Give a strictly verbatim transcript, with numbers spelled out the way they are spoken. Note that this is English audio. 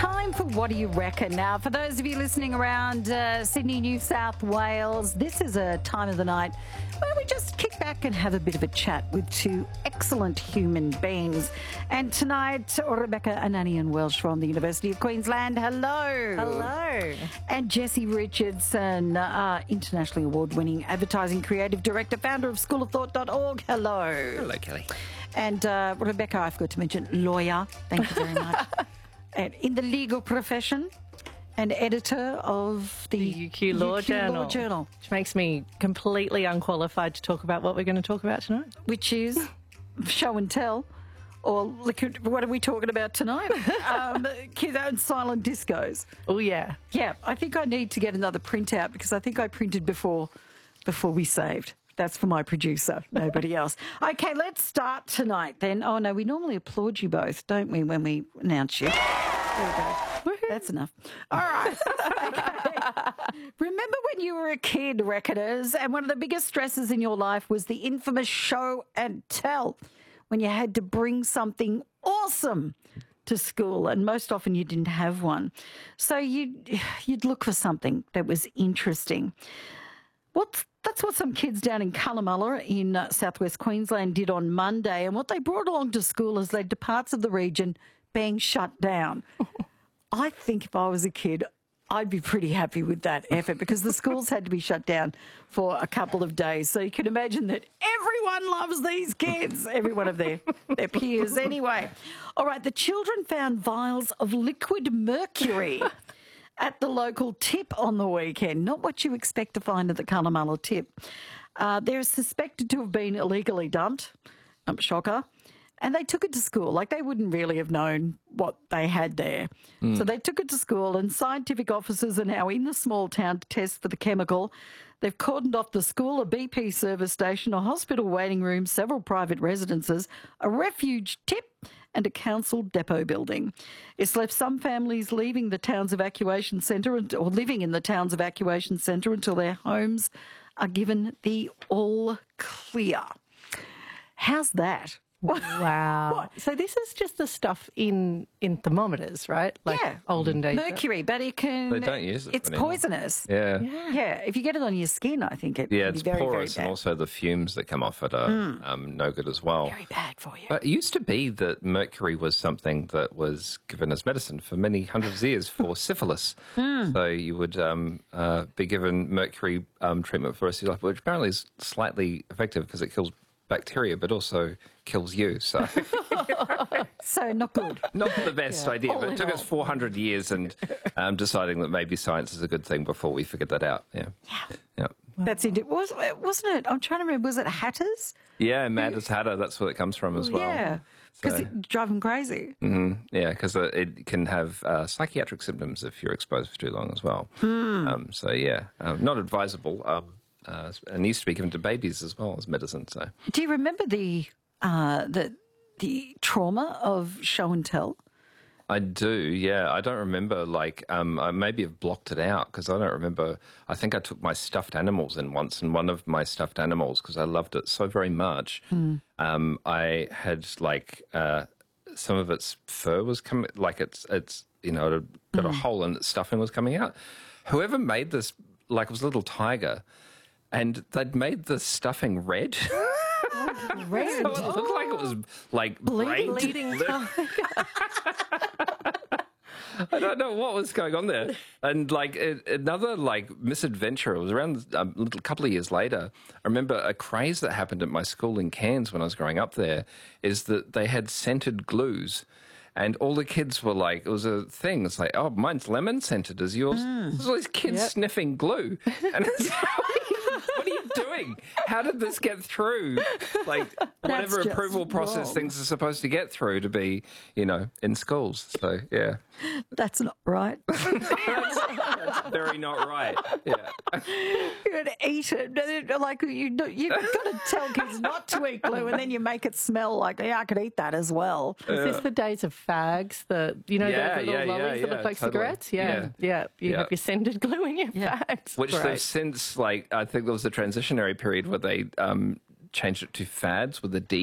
Time for What Do You Reckon? Now, for those of you listening around uh, Sydney, New South Wales, this is a time of the night where we just kick back and have a bit of a chat with two excellent human beings. And tonight, Rebecca Ananian-Welsh from the University of Queensland. Hello. Hello. And Jessie Richardson, uh, internationally award-winning advertising creative director, founder of school of thought dot org. Hello. Hello, Kelly. And uh, Rebecca, I forgot to mention, lawyer. Thank you very much. And in the legal profession, and editor of the, The U Q Law, U Q Journal, Law Journal, which makes me completely unqualified to talk about what we're going to talk about tonight. which is show and tell, or liquid, what are we talking about tonight? um, kids and silent discos. Oh, yeah. Yeah, I think I need to get another printout because I think I printed before before we saved. That's for my producer, nobody else. Okay, let's start tonight then. Oh, no, we normally applaud you both, don't we, when we announce you? There we go. That's enough. All right. Okay. Remember when you were a kid, Reckoners, and one of the biggest stresses in your life was the infamous show and tell, when you had to bring something awesome to school, and most often you didn't have one. So you'd, you'd look for something that was interesting. What's That's what some kids down in Cunnamulla in uh, southwest Queensland did on Monday, and what they brought along to school has led to parts of the region being shut down. I think if I was a kid, I'd be pretty happy with that effort because the schools had to be shut down for a couple of days. So you can imagine that everyone loves these kids, every one of their, their peers anyway. All right, the children found vials of liquid mercury at the local tip on the weekend. Not what you expect to find at the Cunnamulla tip. Uh, they're suspected to have been illegally dumped. Um, shocker. And they took it to school. Like, they wouldn't really have known what they had there. Mm. So they took it to school, and scientific officers are now in the small town to test for the chemical. They've cordoned off the school, a B P service station, a hospital waiting room, several private residences, a refuge tip, and a council depot building. It's left some families leaving the town's evacuation centre or living in the town's evacuation centre until their homes are given the all clear. How's that? Wow. What? So this is just the stuff in, in thermometers, right? Like yeah. olden days. Mercury, but it can... They don't use it It's anymore. poisonous. Yeah. Yeah. Yeah, if you get it on your skin, I think it Yeah, can it's be very, porous, very and bad. also the fumes that come off it are Mm. um, no good as well. Very bad for you. But it used to be that mercury was something that was given as medicine for many hundreds of years for syphilis. Mm. So you would um, uh, be given mercury um, treatment for the rest of your life, which apparently is slightly effective because it kills bacteria, but also kills you. So So not good. not the best Yeah. idea, All but in it took all. us four hundred years and um, deciding that maybe science is a good thing before we figured that out. Yeah. Yeah. Yeah. That's it. Was, wasn't it? I'm trying to remember. Was it Hatters? Yeah, Mad as Hatter, that's where it comes from as well. Yeah. Because So- it drive them crazy. hmm Yeah, because uh, it can have uh, psychiatric symptoms if you're exposed for too long as well. Hmm. Um, so, yeah, um, not advisable. Um, uh, and used to be given to babies as well as medicine. So, Do you remember the uh, the the trauma of show and tell? I do, yeah. I don't remember, like, um, I maybe have blocked it out because I don't remember. I think I took my stuffed animals in once, and one of my stuffed animals, because I loved it so very much, Hmm. um, I had, like, uh, some of its fur was coming, like, it's, it's you know, it had got a hole and its stuffing was coming out. Whoever made this, like, it was a little tiger, and they'd made the stuffing red. Red. So it looked like it was, like, Bleeding. brain- Bleeding time. I don't know what was going on there. And like it, another like misadventure, it was around a little couple of years later. I remember a craze that happened at my school in Cairns when I was growing up there is that they had scented glues. And all the kids were like, it was a thing. It's like, oh, mine's lemon scented. Is yours? There's all these kids Yep. sniffing glue. And it's what are you doing? How did this get through? Like, whatever just approval process wrong. things are supposed to get through to be, you know, in schools. So, yeah. That's not right. That's very not right. Yeah. You're going to eat it. Like, you, you've got to tell kids not to eat glue, and then you make it smell like, yeah, I could eat that as well. Is this the days of fags? The you know Yeah, those little yeah, yeah, lollies that yeah, look like totally. cigarettes? Yeah, Yeah. yeah. You Yeah. have your scented glue in your Yeah. fags. Which Great. they've since, like, I think there was a transitionary period where they um, changed it to fads with a D